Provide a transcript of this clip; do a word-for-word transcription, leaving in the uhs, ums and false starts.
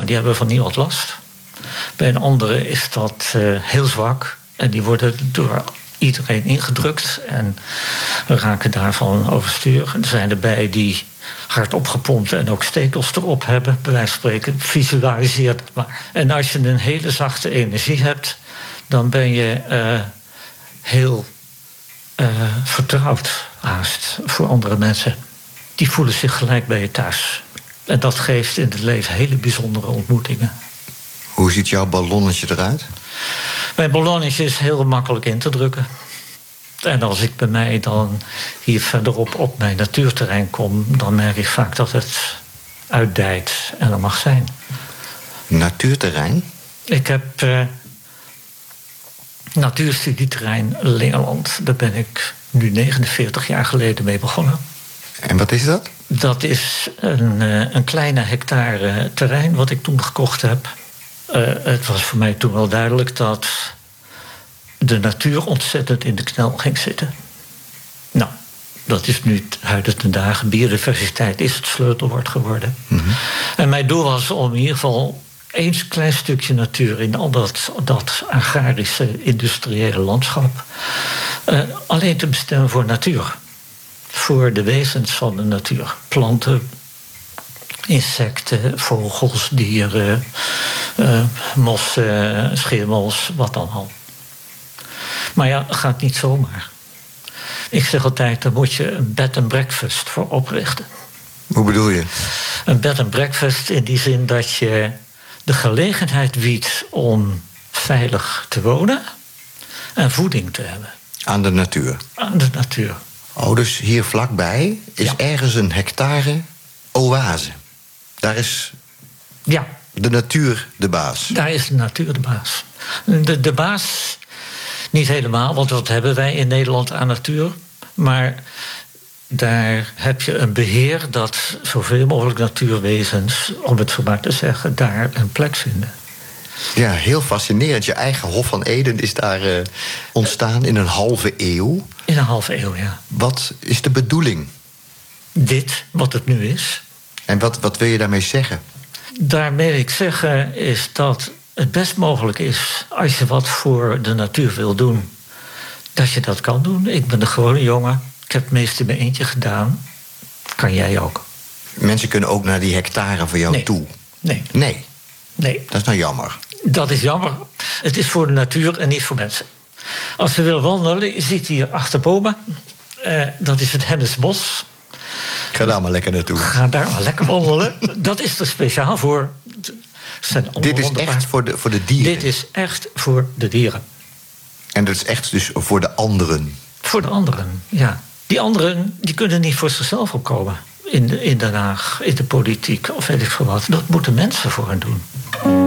die hebben van niemand last. Bij een andere is dat uh, heel zwak. En die worden door iedereen ingedrukt en raken daarvan overstuur. Er zijn erbij die hard opgepompt en ook stekels erop hebben, bij wijze van spreken. Visualiseer het maar. En als je een hele zachte energie hebt, dan ben je uh, heel uh, vertrouwd haast voor andere mensen. Die voelen zich gelijk bij je thuis. En dat geeft in het leven hele bijzondere ontmoetingen. Hoe ziet jouw ballonnetje eruit? Mijn ballonnetje is heel makkelijk in te drukken. En als ik bij mij dan hier verderop op mijn natuurterrein kom, dan merk ik vaak dat het uitdijt en er mag zijn. Natuurterrein? Ik heb uh, natuurstudieterrein Lingeland. Daar ben ik nu negenenveertig jaar geleden mee begonnen. En wat is dat? Dat is een, uh, een kleine hectare terrein wat ik toen gekocht heb. Uh, het was voor mij toen wel duidelijk dat de natuur ontzettend in de knel ging zitten. Nou, dat is nu het huidige ten dagen. Biodiversiteit is het sleutelwoord geworden. Mm-hmm. En mijn doel was om in ieder geval eens een klein stukje natuur in al dat, dat agrarische, industriële landschap uh, alleen te bestemmen voor natuur. Voor de wezens van de natuur. Planten, insecten, vogels, dieren, uh, mossen, schimmels, wat dan al. Maar ja, dat gaat niet zomaar. Ik zeg altijd, daar moet je een bed and breakfast voor oprichten. Hoe bedoel je? Een bed and breakfast in die zin dat je de gelegenheid biedt om veilig te wonen en voeding te hebben. Aan de natuur? Aan de natuur. Oh, dus hier vlakbij is ja. ergens een hectare oase. Daar is ja. de natuur de baas. Daar is de natuur de baas. De, de baas, niet helemaal, want wat hebben wij in Nederland aan natuur? Maar daar heb je een beheer dat zoveel mogelijk natuurwezens, om het zo maar te zeggen, daar een plek vinden. Ja, heel fascinerend. Je eigen Hof van Eden is daar uh, ontstaan in een halve eeuw. In een halve eeuw, ja. Wat is de bedoeling? Dit, wat het nu is. En wat, wat wil je daarmee zeggen? Daarmee wil ik zeggen is dat het best mogelijk is, als je wat voor de natuur wil doen, dat je dat kan doen. Ik ben een gewone jongen. Ik heb het meest in mijn eentje gedaan. Kan jij ook. Mensen kunnen ook naar die hectare van jou nee. toe? Nee. Nee? Nee. Dat is nou jammer. Dat is jammer. Het is voor de natuur en niet voor mensen. Als je wil wandelen, je ziet hier achter bomen. Uh, dat is het Hennisbos. Ga daar maar lekker naartoe. Ga daar maar lekker wandelen. Dat is er speciaal voor. Dit is echt voor de, voor de dieren? Dit is echt voor de dieren. En dat is echt dus voor de anderen? Voor de anderen, ja. Die anderen die kunnen niet voor zichzelf opkomen. In, de, in Den Haag, in de politiek of weet ik veel wat. Dat moeten mensen voor hen doen.